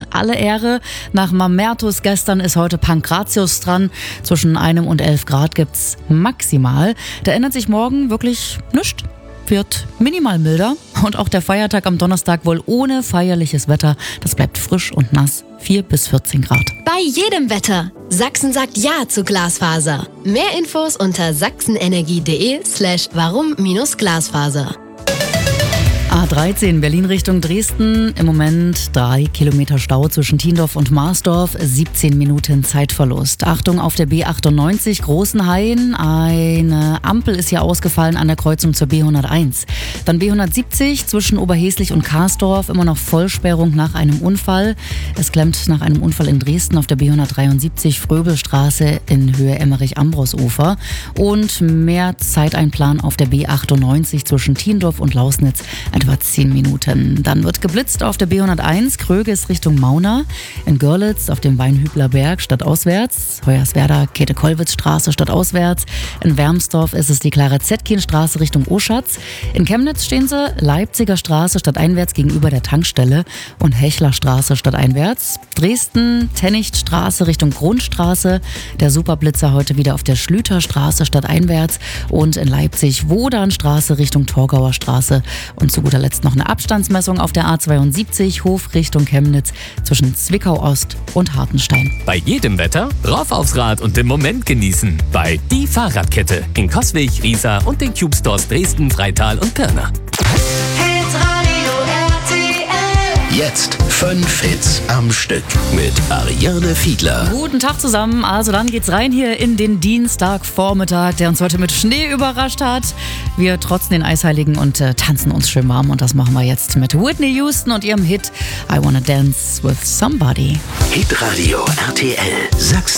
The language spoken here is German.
alle Ehre. Nach Mamertus gestern ist heute Pankratius dran. Zwischen 1 und 11 Grad gibt's maximal. Da ändert sich morgen wirklich nichts. Wird minimal milder und auch der Feiertag am Donnerstag wohl ohne feierliches Wetter. Das bleibt frisch und nass, 4 bis 14 Grad. Bei jedem Wetter. Sachsen sagt Ja zu Glasfaser. Mehr Infos unter sachsenenergie.de/warum-Glasfaser. A13 Berlin Richtung Dresden. Im Moment 3 Kilometer Stau zwischen Tiendorf und Marsdorf. 17 Minuten Zeitverlust. Achtung auf der B98 Großenhain. Eine Ampel ist hier ausgefallen an der Kreuzung zur B101. Dann B170 zwischen Oberheslich und Karsdorf. Immer noch Vollsperrung nach einem Unfall. Es klemmt nach einem Unfall in Dresden auf der B173 Fröbelstraße in Höhe Emmerich-Ambros-Ufer. Und mehr Zeiteinplan auf der B98 zwischen Tiendorf und Lausnitz. Etwa 10 Minuten. Dann wird geblitzt auf der B101 Kröges Richtung Mauna, in Görlitz auf dem Weinhübler Berg stadtauswärts, Hoyerswerda Käthe-Kollwitz-Straße stadtauswärts, in Wermsdorf ist es die Clara-Zetkin-Straße Richtung Oschatz, in Chemnitz stehen sie Leipziger Straße stadteinwärts gegenüber der Tankstelle und Hechlerstraße stadteinwärts, Dresden Tennichtstraße Richtung Grundstraße, der Superblitzer heute wieder auf der Schlüterstraße stadteinwärts und in Leipzig Wodanstraße Richtung Torgauer Straße und zu guter Letzt noch eine Abstandsmessung auf der A72 Hof Richtung Chemnitz zwischen Zwickau Ost und Hartenstein. Bei jedem Wetter rauf aufs Rad und den Moment genießen. Bei Die Fahrradkette in Coswig, Riesa und den Cube Stores Dresden, Freital und Pirna. Jetzt 5 Hits am Stück mit Ariane Fiedler. Guten Tag zusammen. Also dann geht's rein hier in den Dienstagvormittag, der uns heute mit Schnee überrascht hat. Wir trotzen den Eisheiligen und tanzen uns schön warm. Und das machen wir jetzt mit Whitney Houston und ihrem Hit I Wanna Dance with Somebody. Hitradio RTL Sachsen.